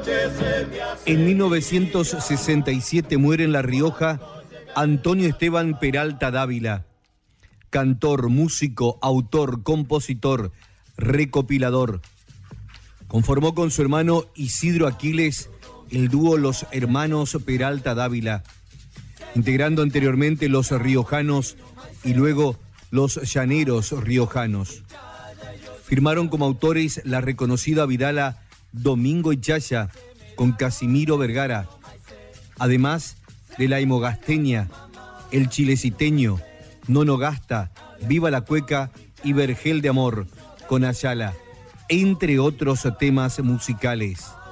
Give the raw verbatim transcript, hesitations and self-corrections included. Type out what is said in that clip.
En mil novecientos sesenta y siete muere en La Rioja Antonio Esteban Peralta Dávila, cantor, músico, autor, compositor, recopilador. Conformó con su hermano Isidro Aquiles el dúo Los Hermanos Peralta Dávila, integrando anteriormente Los Riojanos y luego Los Llaneros Riojanos. Firmaron como autores la reconocida vidala Domingo y Chaya con Casimiro Vergara, además de la Imogasteña, El Chileciteño, Nono Gasta, Viva la Cueca y Vergel de Amor con Ayala, entre otros temas musicales.